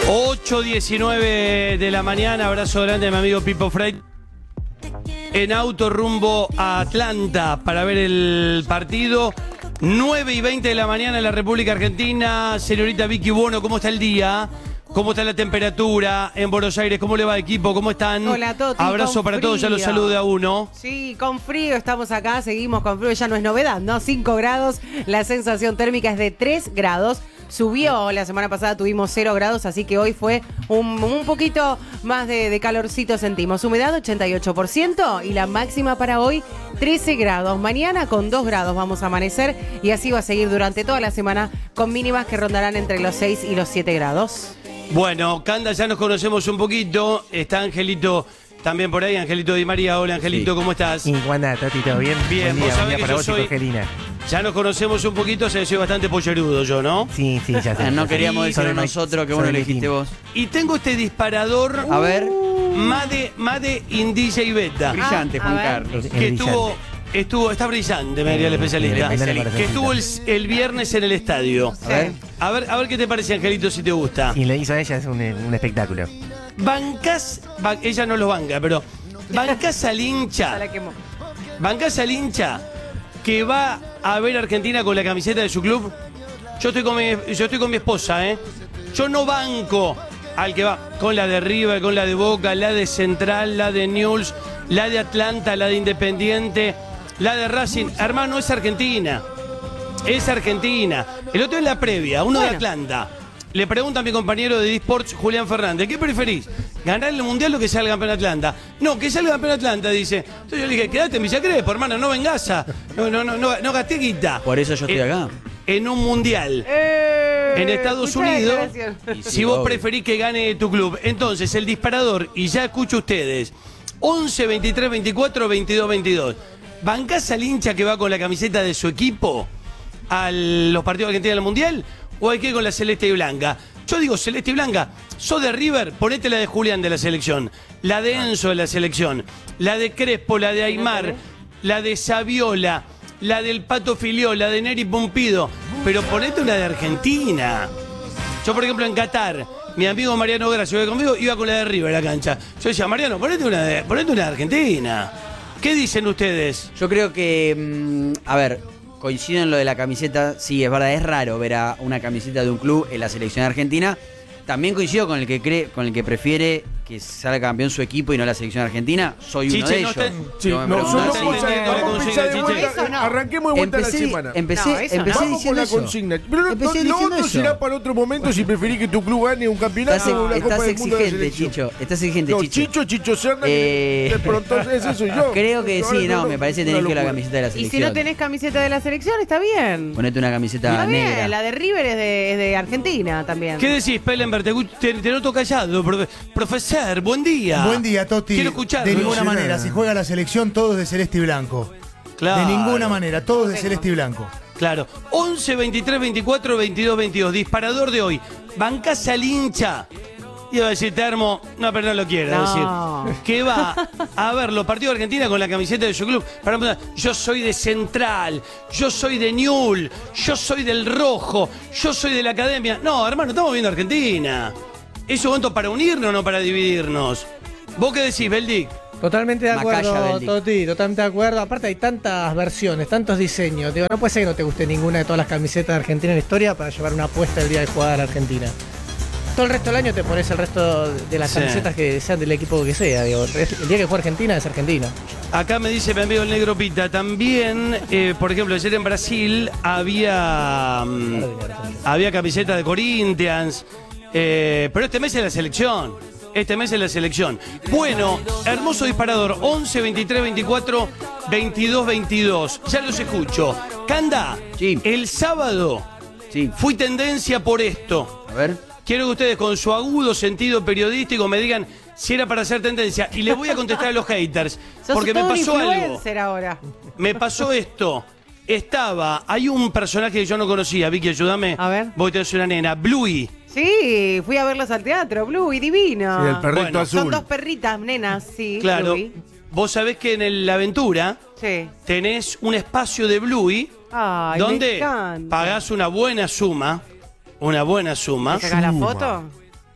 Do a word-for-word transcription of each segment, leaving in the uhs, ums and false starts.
ocho diecinueve de la mañana, abrazo grande a mi amigo Pipo Frey. En auto rumbo a Atlanta para ver el partido. nueve y veinte de la mañana en la República Argentina. Señorita Vicky Buono, ¿cómo está el día? ¿Cómo está la temperatura en Buenos Aires? ¿Cómo le va, equipo? ¿Cómo están? Hola, Toti. Abrazo para frío. todos, ya los saluda uno. Sí, con frío estamos acá, seguimos con frío, ya no es novedad, ¿no? cinco grados, la sensación térmica es de tres grados. Subió, la semana pasada tuvimos cero grados, así que hoy fue un, un poquito más de, de calorcito sentimos. Humedad ochenta y ocho por ciento y la máxima para hoy trece grados. Mañana con dos grados vamos a amanecer y así va a seguir durante toda la semana con mínimas que rondarán entre los seis y los siete grados. Bueno, Canda, ya nos conocemos un poquito. Está Angelito también por ahí, Angelito Di María. Hola, Angelito, sí. ¿Cómo estás? ¿Y cómo andás, Toti? ¿Todo bien? Bien, buen día, vos sabés buen día que para yo vos soy... y Angelina. Ya nos conocemos un poquito, se soy bastante pollerudo yo, ¿no? Sí, sí, ya sé. Ah, no ya queríamos sé. decirlo Sobre nosotros, que sobre vos no lo el dijiste team. vos. Y tengo este disparador. A ver. Made, Made in D J Beta. Brillante, Ah, Juan a ver. Carlos. Es Que brillante. estuvo, estuvo, está brillante, me diría el especialista. Bien, bien, bien, Que estuvo el, el viernes en el estadio. A ver. A ver, a ver qué te parece, Angelito, si te gusta. Y le hizo a ella, es un, un espectáculo. Bancás, ba- ella no los banca, pero bancás al Ya hincha, la quemó. bancás al hincha que va a ver a Argentina con la camiseta de su club. Yo estoy con mi, yo estoy con mi esposa, ¿eh? Yo no banco al que va con la de River, con la de Boca, la de Central, la de Newell's, la de Atlanta, la de Independiente, la de Racing. Hermano, es Argentina. Es Argentina. El otro es la previa, uno Bueno. de Atlanta. Le pregunta a mi compañero de eSports, Julián Fernández, ¿qué preferís? ¿Ganar el Mundial o que salga campeón Atlanta? No, que salga campeón Atlanta, dice. Entonces yo le dije, quédate en Villa Crespo, hermano, no vengas a... No, no, no, no, no gasté guita. Por eso yo estoy En- acá. En un Mundial. Eh, En Estados escuchá la Unidos, declaración. Y sí, si vos obvio. preferís que gane tu club. Entonces, el disparador, y ya escucho ustedes, once, veintitrés, veinticuatro, veintidós, veintidós. ¿Bancás al hincha que va con la camiseta de su equipo a los partidos de Argentina del Mundial? ¿O hay que ir con la celeste y blanca? Yo digo celeste y blanca. ¿Sos de River? Ponete la de Julián de la selección, la de Enzo de la selección, la de Crespo, la de Aymar, la de Saviola, la del Pato Filió, la de Neri Pumpido. Pero ponete una de Argentina. Yo, por ejemplo, en Qatar, mi amigo Mariano Gracio, que conmigo, iba con la de River a la cancha. Yo decía, Mariano, ponete una de, ponete una de Argentina. ¿Qué dicen ustedes? Yo creo que, mm, a ver, coincido en lo de la camiseta. Sí, es verdad, es raro ver a una camiseta de un club en la selección argentina. También coincido con el que cree, con el que prefiere que salga campeón su equipo y no la selección argentina. Soy uno Chiche, de no ellos. está- Sí, No me no, preguntás solo no si- está vamos a- entendiendo la vamos a consigna, empezar de vuelta, Chiche. Eso no. arranquemos de vuelta Empecé, la semana. empecé, No, eso no. empecé Vamos con diciendo la eso. consigna. Pero lo, Empecé lo diciendo otro eso. será para otro momento si preferís que tu club gane un campeonato Estás, o la Copa estás del Mundo de la exigente, selección. Chicho. Estás exigente, No, Chicho. Chicho, Chicho Serna, Eh, de pronto ese soy yo. Creo que Ahora sí, no, no, me parece que una tenés que la locura. camiseta de la Y si selección. no tenés camiseta de la selección, está bien. Ponete una camiseta Está negra. bien, la de River es de, es de Argentina también. ¿Qué decís, Pellenberg? Te, te, te noto callado. profe- Profesor, buen día. Buen día, Toti. Quiero escucharlo. De ninguna Sí, manera, nada. si juega la selección, todos de celeste y blanco. Claro. De ninguna manera, todos de celeste y blanco. Claro. once, veintitrés, veinticuatro, veintidós, veintidós. Disparador de hoy. Bancás al hincha. Iba a decir Termo, no, pero no lo quiero No. decir. Que va a ver los partidos de Argentina con la camiseta de su club. Para empezar, yo soy de Central, yo soy de Newell's, yo soy del Rojo, yo soy de la Academia. No, hermano, estamos viendo Argentina. ¿Es un momento para unirnos o no para dividirnos? ¿Vos qué decís, Beldic? Totalmente de Macaya, acuerdo, Beldi. Toti, totalmente de acuerdo. Aparte hay tantas versiones, tantos diseños. Digo, no puede ser que no te guste ninguna de todas las camisetas de Argentina en la historia para llevar una apuesta el día de jugar a la Argentina. Todo el resto del año te pones el resto de las Sí. camisetas que sean del equipo que sea. Digo, el día que juega Argentina es Argentina. Acá me dice mi amigo el Negro Pita, también, eh, por ejemplo, ayer en Brasil había, mm, había camiseta de Corinthians, eh, pero este mes es la selección. Este mes es la selección. Bueno, hermoso disparador. once, veintitrés, veinticuatro, veintidós, veintidós. Ya los escucho. Canda, Sí. el sábado Sí, fui tendencia por esto. a ver. Quiero que ustedes con su agudo sentido periodístico me digan si era para hacer tendencia. Y les voy a contestar a los haters. Sos Porque me todo un pasó algo. influencer ahora. Me pasó esto. Estaba, hay un personaje que yo no conocía, Vicky, ayúdame. A ver. Vos tenés una nena, Bluey. Sí, fui a verlos al teatro, Blue y divino. Sí, el perrito Bueno, azul. Son dos perritas, nenas, sí. Claro. Bluey. Vos sabés que en el- la aventura Sí. tenés un espacio de Bluey Ay, me donde encanta. pagás una buena suma. Una buena suma. ¿Me sacás la foto?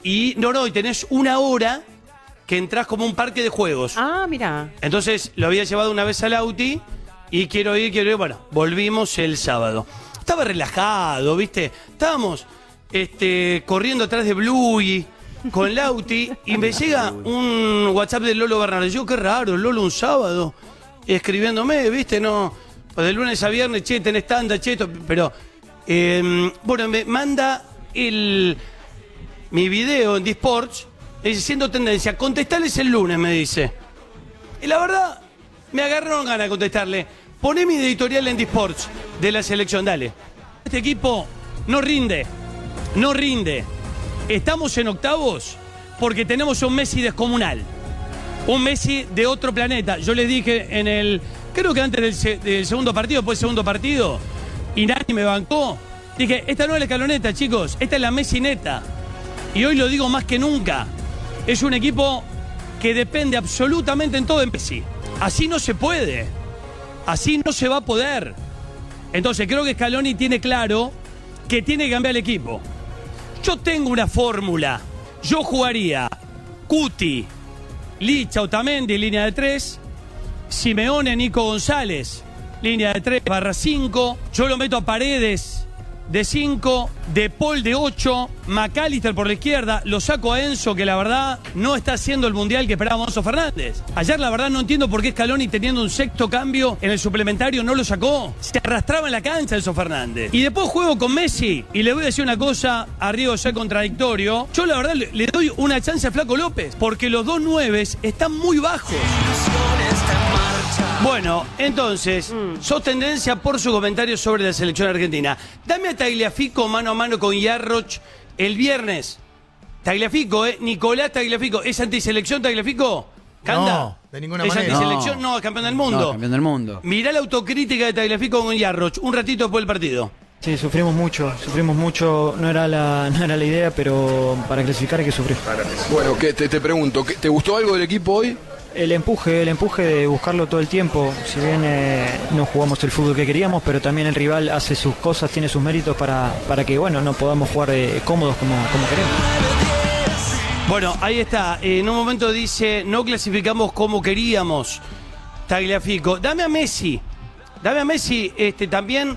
Y no, no, y tenés una hora que entrás como un parque de juegos. Ah, mira. Entonces lo había llevado una vez al Auti y quiero ir, quiero ir. Bueno, volvimos el sábado. Estaba relajado, ¿viste? Estábamos este, corriendo atrás de Bluey con el Auti y me llega un WhatsApp de Lolo Bernardo. Yo, qué raro, Lolo un sábado escribiéndome, ¿viste? No, pues de lunes a viernes, che, tenés tanta, che, esto, pero eh, bueno, me manda el mi video en Disports, dice, siendo tendencia, contestales el lunes, me dice. Y la verdad, me agarraron ganas de contestarle. Poné mi editorial en Disports de la selección, dale. Este equipo no rinde, no rinde. Estamos en octavos porque tenemos un Messi descomunal. Un Messi de otro planeta. Yo les dije en el, creo que antes del, se, del segundo partido, después del segundo partido, y nadie me bancó. Dije, esta no es la escaloneta, chicos, esta es la Messi neta. Y hoy lo digo más que nunca. Es un equipo que depende absolutamente en todo de Messi. Así no se puede. Así no se va a poder. Entonces creo que Scaloni tiene claro que tiene que cambiar el equipo. Yo tengo una fórmula. Yo jugaría Cuti, Licha, Otamendi, línea de tres. Simeone, Nico González, línea de tres barra cinco. Yo lo meto a Paredes de cinco, De Paul de ocho, McAllister por la izquierda, lo saco a Enzo, que la verdad no está haciendo el mundial que esperábamos Enzo Fernández. Ayer la verdad no entiendo por qué Scaloni, teniendo un sexto cambio en el suplementario, no lo sacó. Se arrastraba en la cancha Enzo Fernández. Y después juego con Messi, y le voy a decir una cosa, a Riego ser contradictorio, yo la verdad le, le doy una chance a Flaco López, porque los dos nueves están muy bajos. Bueno, entonces, mm. sos tendencia por su comentario sobre la selección argentina. Dame a Tagliafico mano a mano con Yarroch el viernes. Tagliafico, ¿eh? Nicolás Tagliafico. ¿Es antiselección Tagliafico? ¿Canta? No, de ninguna ¿Es manera. antiselección? No. no, es campeón del mundo. No, campeón del mundo. Mirá la autocrítica de Tagliafico con Yarroch un ratito después del partido. Sí, sufrimos mucho, sufrimos mucho, no era la, no era la idea, pero para clasificar hay que sufrir. Bueno, ¿qué, te, te pregunto, ¿te gustó algo del equipo hoy? El empuje, el empuje de buscarlo todo el tiempo, si bien eh, no jugamos el fútbol que queríamos, pero también el rival hace sus cosas, tiene sus méritos para, para que bueno, no podamos jugar eh, cómodos como, como queremos. Bueno, ahí está, en un momento dice, no clasificamos como queríamos, Tagliafico. Dame a Messi, dame a Messi este, también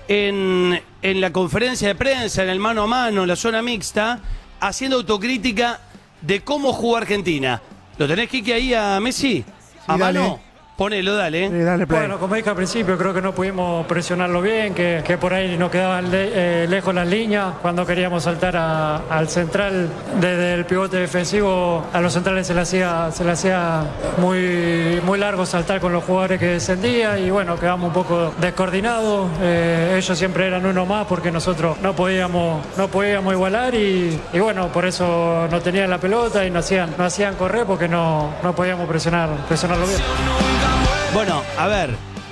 en, en la conferencia de prensa, en el mano a mano, en la zona mixta, haciendo autocrítica de cómo jugó Argentina. ¿Lo tenés, Kiki, ahí a Messi? Sí, ¿A dale. mano? Ponelo, dale. Sí, dale play. Bueno, como dije al principio, creo que no pudimos presionarlo bien, que, que por ahí nos quedaban le, eh, lejos las líneas. Cuando queríamos saltar a, al central, desde el pivote defensivo, a los centrales se le hacía, se le hacía muy, muy largo saltar con los jugadores que descendían y bueno, quedamos un poco descoordinados. Eh, ellos siempre eran uno más porque nosotros no podíamos, no podíamos igualar y, y bueno, por eso no tenían la pelota y nos hacían, nos hacían correr porque no, no podíamos presionar, presionarlo bien. Bueno, a ver,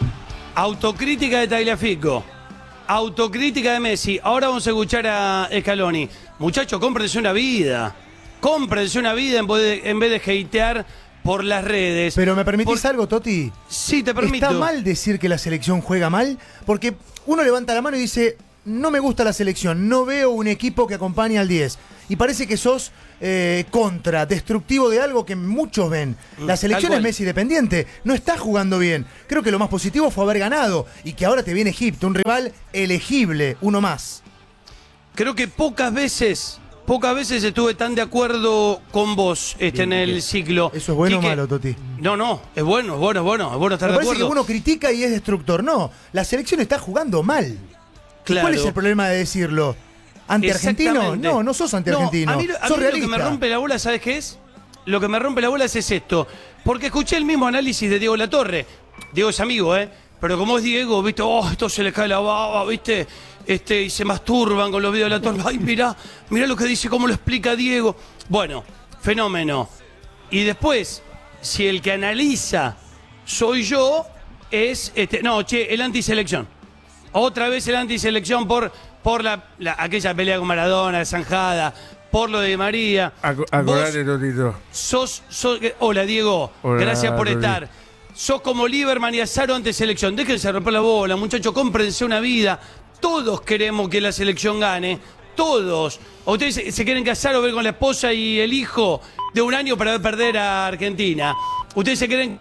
autocrítica de Tagliafico, autocrítica de Messi. Ahora vamos a escuchar a Scaloni. Muchachos, cómprense una vida, cómprense una vida en vez de, en vez de hatear por las redes. Pero ¿me permitís por... algo, Toti? Sí, te permito. ¿Está mal decir que la selección juega mal? Porque uno levanta la mano y dice, no me gusta la selección, no veo un equipo que acompañe al diez. Y parece que sos eh, contra, destructivo de algo que muchos ven. La selección es Messi dependiente, no está jugando bien. Creo que lo más positivo fue haber ganado y que ahora te viene Egipto, un rival elegible, uno más. Creo que pocas veces, pocas veces estuve tan de acuerdo con vos este, bien, en el bien. ciclo. ¿Eso es bueno Quique, o malo, Toti? No, no, es bueno, es bueno, es bueno, es bueno estar Me de parece acuerdo. que uno critica y es destructor. No, la selección está jugando mal. Claro. ¿Cuál es el problema de decirlo? ¿Anti-argentino? No, no sos anti-argentino. No, a mí, a sos mí realista. Lo que me rompe la bola, ¿sabes qué es? Lo que me rompe la bola es esto. Porque escuché el mismo análisis de Diego Latorre. Diego es amigo, ¿eh? Pero como es Diego, ¿viste? Oh, esto se le cae la baba, ¿viste? Este, y se masturban con los videos de Latorre. Ay, mirá, mirá lo que dice, cómo lo explica Diego. Bueno, fenómeno. Y después, si el que analiza soy yo, es, este, no, che, el antiselección. Otra vez el antiselección por, por la, la, aquella pelea con Maradona, zanjada, por lo de María. Ac acordate, Totito. Sos, sos, hola, Diego. Hola, gracias por Totito. estar. Sos como Lieberman y Azaro antiselección. Déjense romper la bola, muchachos, cómprense una vida. Todos queremos que la selección gane. todos. ¿O ustedes se, se quieren casar o ver con la esposa y el hijo de un año para ver perder a Argentina? ¿Ustedes se quieren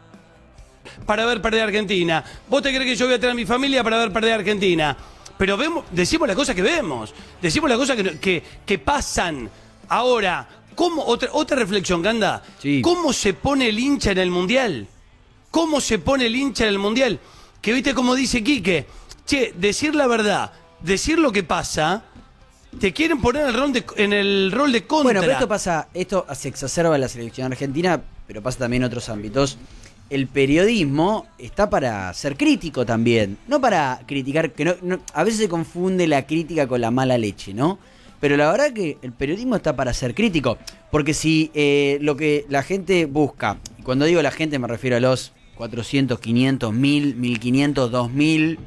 para ver perder a Argentina? ¿Vos te crees que yo voy a tener a mi familia para ver perder a Argentina? Pero vemos, decimos las cosas que vemos, decimos las cosas que, que, que pasan. Ahora, ¿cómo, otra, otra reflexión, Ganda, Sí. ¿cómo se pone el hincha en el Mundial? ¿Cómo se pone el hincha en el Mundial? Que viste como dice Quique, che, decir la verdad, decir lo que pasa, te quieren poner en el rol de, en el rol de contra. Bueno, pero esto pasa, esto se exacerba en la selección argentina, pero pasa también en otros ámbitos. El periodismo está para ser crítico también, no para criticar, que no, no- a veces se confunde la crítica con la mala leche, ¿no? Pero la verdad que el periodismo está para ser crítico, porque si eh, lo que la gente busca, y cuando digo la gente me refiero a los cuatrocientos, quinientos, mil, mil quinientos, dos mil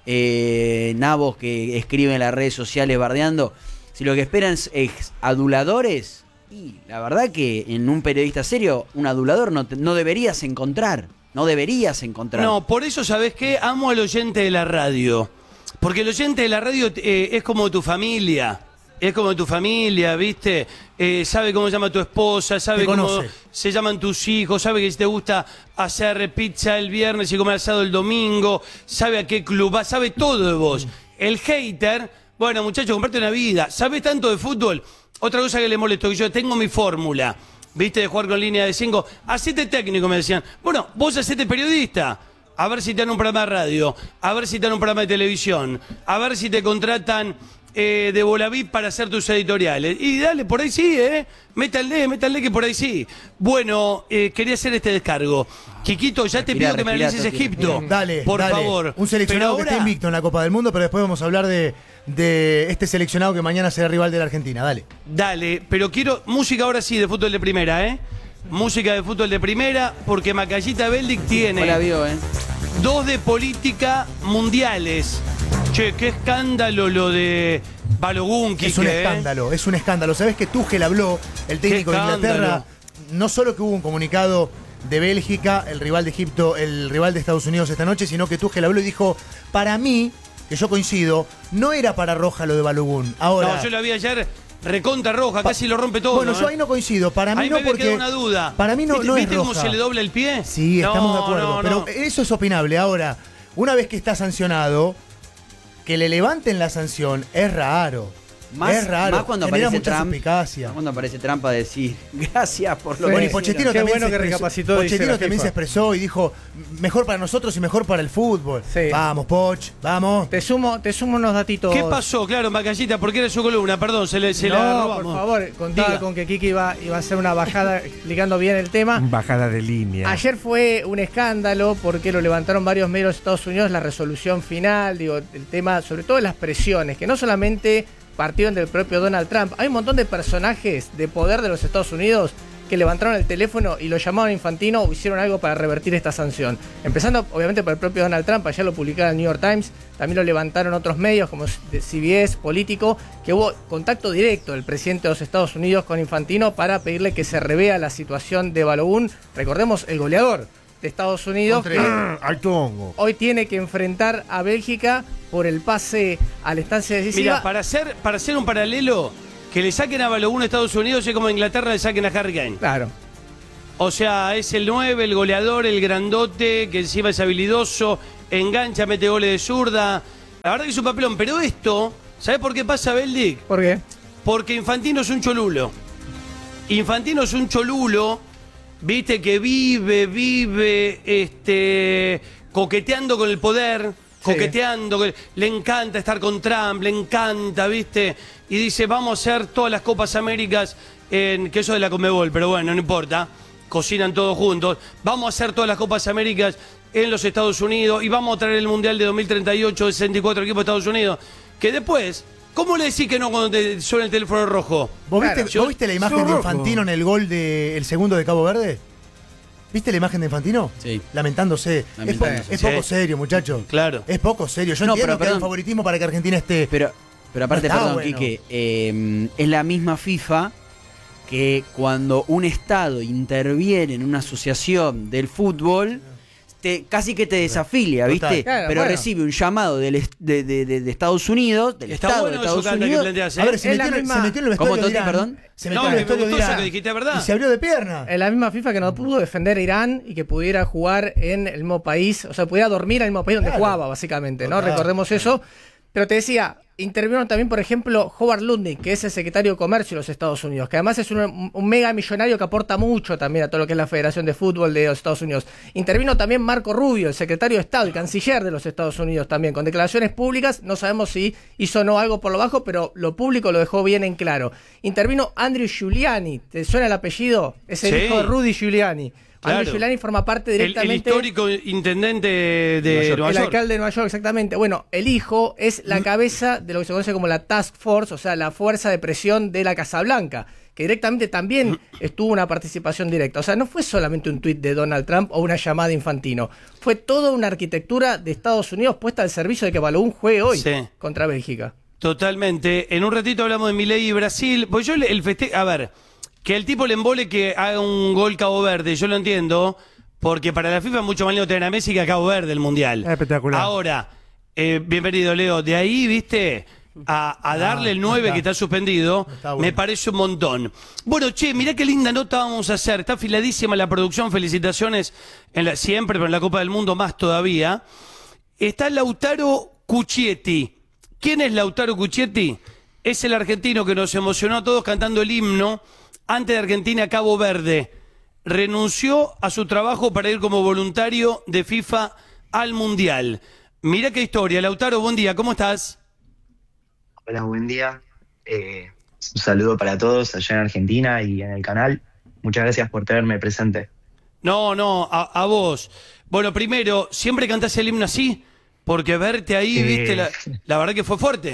eh, nabos que escriben en las redes sociales bardeando, si lo que esperan es, es aduladores... Y la verdad que en un periodista serio, un adulador no, te- no deberías encontrar. No deberías encontrar. No, por eso, ¿sabes qué? Amo al oyente de la radio. Porque el oyente de la radio eh, es como tu familia. Es como tu familia, ¿viste? Eh, sabe cómo se llama tu esposa, sabe Te cómo conoce. se llaman tus hijos, sabe que si te gusta hacer pizza el viernes y comer asado el domingo, sabe a qué club va, sabe todo de vos. El hater, bueno, muchachos, comprate una vida. ¿Sabes tanto de fútbol? Otra cosa que le molesto, que yo tengo mi fórmula, ¿viste? De jugar con línea de cinco. Hacete técnico, me decían. Bueno, vos hacete periodista. A ver si te dan un programa de radio, a ver si te dan un programa de televisión, a ver si te contratan eh, de Volaví para hacer tus editoriales. Y dale, por ahí sí, ¿eh? Métanle, métanle que por ahí sí. Bueno, eh, quería hacer este descargo. Chiquito, ya te Respira, pido que me respira, analices Toti, Egipto. Bien, dale, por dale. favor. Un seleccionado Pero que está ahora- invicto en la Copa del Mundo, pero después vamos a hablar de, de este seleccionado que mañana será rival de la Argentina. Dale. Dale, pero quiero música ahora sí de fútbol de primera, ¿eh? Música de fútbol de primera, porque Macallita Beldic tiene No la vio, ¿eh? dos de política mundiales. Che, qué escándalo lo de Balogun, Es un Quique, ¿eh? escándalo, es un escándalo. ¿Sabés que Tuchel habló, el técnico Qué de Inglaterra? escándalo. No solo que hubo un comunicado de Bélgica, el rival de Egipto, el rival de Estados Unidos esta noche, sino que Tuchel habló y dijo, para mí, que yo coincido, no era para roja lo de Balogun. Ahora, No, yo la vi ayer recontra roja, casi lo rompe todo. bueno, yo ¿eh? ahí no coincido. Para mí Ahí no me porque queda una duda. para mí no, ¿Viste, no es ¿viste cómo roja. se le dobla el pie? Sí, estamos No, de acuerdo. no, no. Pero eso es opinable. Ahora, una vez que está sancionado, que le levanten la sanción es raro. Más, es raro. más cuando Genera aparece mucha Trump. suspicacia. Más cuando aparece Trump a decir gracias por lo Bueno, que y Pochettino Qué también, bueno se, que expresó, recapacitó, dice Pochettino la también FIFA. se expresó y dijo, mejor para nosotros y mejor para el fútbol. Sí. Vamos, Poch, vamos. Te sumo, te sumo unos datitos. ¿Qué pasó? Claro, Macallita, porque era su columna, perdón, se, le, se la No, robamos. por favor, contaba Diga. con que Kiki iba, iba a hacer una bajada explicando bien el tema. Bajada de línea. Ayer fue un escándalo porque lo levantaron varios medios de Estados Unidos, la resolución final, digo, el tema, sobre todo las presiones, que no solamente partieron del propio Donald Trump. Hay un montón de personajes de poder de los Estados Unidos que levantaron el teléfono y lo llamaron a Infantino o hicieron algo para revertir esta sanción. Empezando, obviamente, por el propio Donald Trump, ayer lo publicaba el New York Times, también lo levantaron otros medios como C B S, Político, que hubo contacto directo del presidente de los Estados Unidos con Infantino para pedirle que se revea la situación de Balogun. Recordemos, el goleador de Estados Unidos, Contra- que Al tongo. hoy tiene que enfrentar a Bélgica por el pase a la instancia decisiva. Mira, para hacer, para hacer un paralelo, que le saquen a Balogun a Estados Unidos es como a Inglaterra le saquen a Harry Kane. Claro. O sea, es el nueve, el goleador, el grandote, que encima es habilidoso, engancha, mete goles de zurda. La verdad que es un papelón, pero esto, ¿sabes por qué pasa, Beldic? ¿Por qué? Porque Infantino es un cholulo. Infantino es un cholulo, viste, que vive, vive, este, coqueteando con el poder, coqueteando, con- le encanta estar con Trump, le encanta, viste, y dice, vamos a hacer todas las Copas Américas, en, que eso de la Conmebol, pero bueno, no importa, cocinan todos juntos, vamos a hacer todas las Copas Américas en los Estados Unidos y vamos a traer el Mundial de dos mil treinta y ocho de sesenta y cuatro equipos de Estados Unidos, que después, ¿cómo le decís que no cuando te suena el teléfono rojo? ¿Vos viste, Claro, ¿vos yo- viste la imagen soy de rojo. Infantino en el gol del el segundo de Cabo Verde? ¿Viste la imagen de Infantino? Sí. Lamentándose. Es, po- Lamentándose. es poco Sí. serio, muchacho. Claro. Es poco serio. Yo No, entiendo pero, que hay un perdón. favoritismo para que Argentina esté. Pero, pero aparte, No está perdón, bueno. Quique, eh, es la misma FIFA que cuando un Estado interviene en una asociación del fútbol, te, casi que te desafilia, ¿viste? Total. Claro, Pero bueno. recibe un llamado del est- de, de, de, de Estados Unidos, del Está Estado bueno de eso, Estados Canta, que Unidos. planteas, ¿eh? A ver, se Es la metió, en- misma- se metió en el ¿Cómo, vestuario de Toti, Irán. perdón? Se metió No, en el me vestuario de gustó eso Irán. que dijiste, ¿verdad? Y se abrió de pierna. Es la misma FIFA que no pudo defender a Irán y que pudiera jugar en el mismo país, o sea, pudiera dormir en el mismo país donde Claro. jugaba, básicamente, ¿no? Total. Recordemos eso. Pero te decía, intervinieron también, por ejemplo, Howard Lutnick, que es el secretario de Comercio de los Estados Unidos, que además es un, un mega millonario que aporta mucho también a todo lo que es la Federación de Fútbol de los Estados Unidos. Intervino también Marco Rubio, el secretario de Estado y canciller de los Estados Unidos también, con declaraciones públicas. No sabemos si hizo o no algo por lo bajo, pero lo público lo dejó bien en claro. Intervino Andrew Giuliani, ¿te suena el apellido? Es el Sí. hijo de Rudy Giuliani. Claro. Andrew Giuliani forma parte El, el directamente... histórico intendente de Nueva el York. alcalde de Nueva York, exactamente. Bueno, el hijo es la cabeza de lo que se conoce como la Task Force, o sea, la fuerza de presión de la Casa Blanca, que directamente también estuvo una participación directa. O sea, no fue solamente un tuit de Donald Trump o una llamada de Infantino. Fue toda una arquitectura de Estados Unidos puesta al servicio de que Balogun juegue hoy Sí. contra Bélgica. Totalmente. En un ratito hablamos de Milei y Brasil. Pues yo el festejo, a ver, que el tipo le embole que haga un gol Cabo Verde, yo lo entiendo, porque para la FIFA es mucho más lindo tener a Messi que a Cabo Verde el Mundial. Espectacular. Ahora, eh, bienvenido Leo, de ahí, viste, a, a darle el nueve está. que está suspendido, Está bueno. me parece un montón. Bueno, che, mirá qué linda nota vamos a hacer. Está afiladísima la producción, felicitaciones en la, siempre, pero en la Copa del Mundo más todavía. Está Lautaro Cucchietti. ¿Quién es Lautaro Cucchietti? Es el argentino que nos emocionó a todos cantando el himno antes de Argentina Cabo Verde. Renunció a su trabajo para ir como voluntario de FIFA al Mundial. Mirá qué historia. Lautaro, buen día, ¿cómo estás? Hola, buen día. Eh, un saludo para todos allá en Argentina y en el canal. Muchas gracias por tenerme presente. No, no, a, a vos. Bueno, primero, ¿siempre cantás el himno así? Porque verte ahí, Eh, viste, la, la verdad que fue fuerte.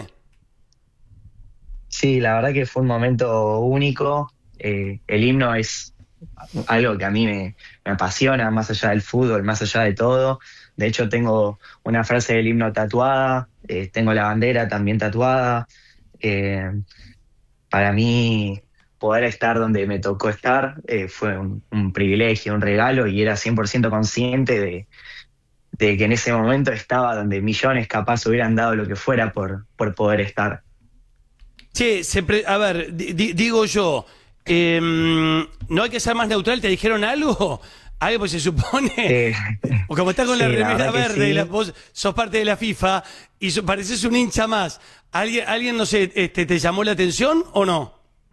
Sí, la verdad que fue un momento único. Eh, el himno es algo que a mí me, me apasiona, más allá del fútbol, más allá de todo. De hecho, tengo una frase del himno tatuada, eh, tengo la bandera también tatuada. Eh, para mí, poder estar donde me tocó estar eh, fue un, un privilegio, un regalo, y era cien por ciento consciente de, de que en ese momento estaba donde millones capaz hubieran dado lo que fuera por, por poder estar. Che, se pre- a ver, di- di- digo yo, eh, no hay que ser más neutral, ¿te dijeron algo? Algo, pues se supone, Eh, o como estás con la sí, la remera verdad que verde, sí. y la- vos sos parte de la FIFA y so- pareces un hincha más. ¿Alguien, alguien no sé, este, te llamó la atención o no?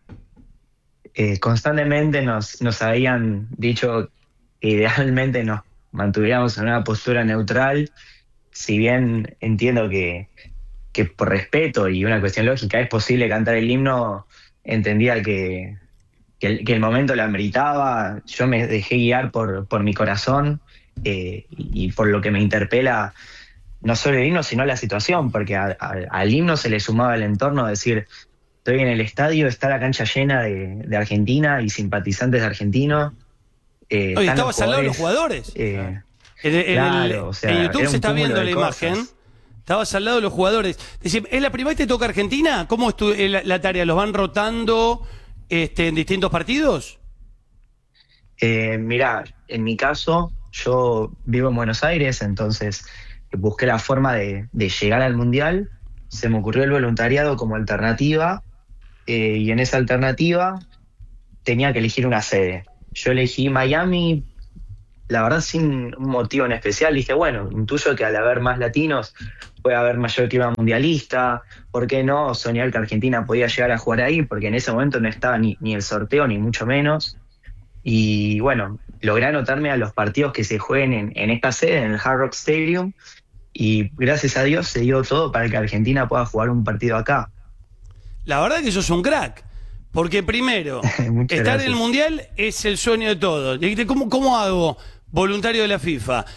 eh, constantemente nos, nos habían dicho que idealmente nos mantuviéramos en una postura neutral, si bien entiendo que, que por respeto y una cuestión lógica es posible cantar el himno, entendía que, que, el, que el momento lo ameritaba. Yo me dejé guiar por, por mi corazón eh, y, y por lo que me interpela, no solo el himno, sino la situación, porque a- a- al himno se le sumaba el entorno, decir, estoy en el estadio, está la cancha llena de, de Argentina y simpatizantes de argentinos. Eh, Oye, están estabas al lado de los jugadores. eh, En, en Claro, el- o sea, en YouTube era se un está cúmulo viendo de la cosas. imagen. Estabas al lado de los jugadores. Decime, ¿es la primera vez que te toca Argentina? ¿Cómo es tu- eh, la, la tarea? ¿Los van rotando este, en distintos partidos? Eh, mirá, en mi caso, yo vivo en Buenos Aires, entonces busqué la forma de, de llegar al Mundial. Se me ocurrió el voluntariado como alternativa, eh, y en esa alternativa tenía que elegir una sede. Yo elegí Miami, la verdad sin un motivo en especial. Dije, bueno, intuyo que al haber más latinos puede haber mayor clima mundialista. ¿Por qué no soñar que Argentina podía llegar a jugar ahí? Porque en ese momento no estaba ni, ni el sorteo, ni mucho menos. Y bueno, logré anotarme a los partidos que se jueguen en, en esta sede, en el Hard Rock Stadium, y gracias a Dios se dio todo para que Argentina pueda jugar un partido acá. La verdad que sos un crack. Porque primero, Muchas estar en el gracias. Mundial es el sueño de todos. Dijiste, ¿cómo, cómo hago voluntario de la FIFA?